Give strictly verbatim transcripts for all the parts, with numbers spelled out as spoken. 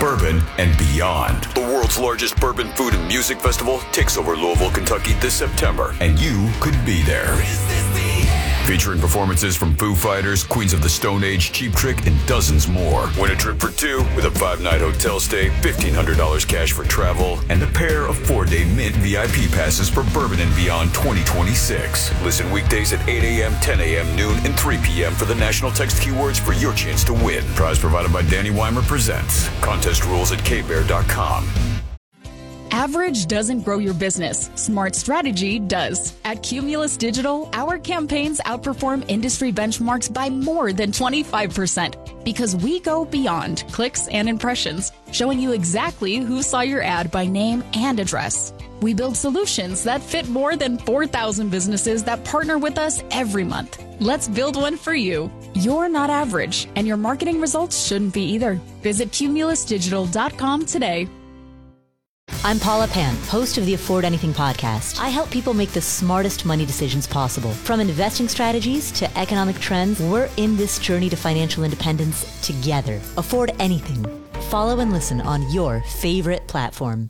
bourbon and beyond. The world's largest bourbon food and music festival takes over Louisville, Kentucky this September, and you could be there. Featuring performances from Foo Fighters, Queens of the Stone Age, Cheap Trick, and dozens more. Win a trip for two with a five-night hotel stay, fifteen hundred dollars cash for travel, and a pair of four-day Mint V I P passes for Bourbon and Beyond twenty twenty-six. Listen weekdays at eight a.m., ten a.m., noon, and three p.m. for the national text keywords for your chance to win. Prize provided by Danny Weimer Presents. Contest rules at k bear dot com. Average doesn't grow your business. Smart strategy does. At Cumulus Digital, our campaigns outperform industry benchmarks by more than twenty-five percent because we go beyond clicks and impressions, showing you exactly who saw your ad by name and address. We build solutions that fit more than four thousand businesses that partner with us every month. Let's build one for you. You're not average, and your marketing results shouldn't be either. Visit cumulus digital dot com today. I'm Paula Pan, host of the Afford Anything podcast. I help people make the smartest money decisions possible. From investing strategies to economic trends, we're in this journey to financial independence together. Afford Anything. Follow and listen on your favorite platform.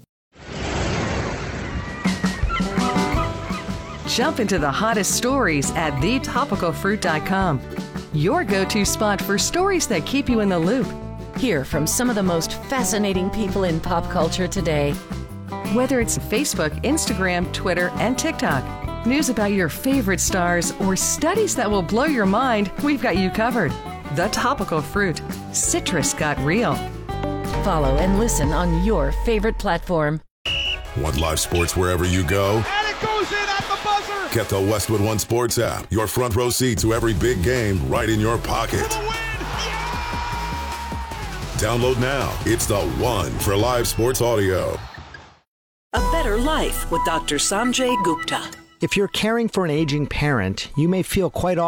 Jump into the hottest stories at the topical fruit dot com. Your go-to spot for stories that keep you in the loop. Hear from some of the most fascinating people in pop culture today. Whether it's Facebook, Instagram, Twitter, and TikTok, news about your favorite stars, or studies that will blow your mind, we've got you covered. The Topical Fruit. Citrus got real. Follow and listen on your favorite platform. Want live sports wherever you go? And it goes in at the buzzer! Get the Westwood One Sports app. Your front row seat to every big game right in your pocket. Download now. It's the one for live sports audio. A Better Life with Doctor Sanjay Gupta. If you're caring for an aging parent, you may feel quite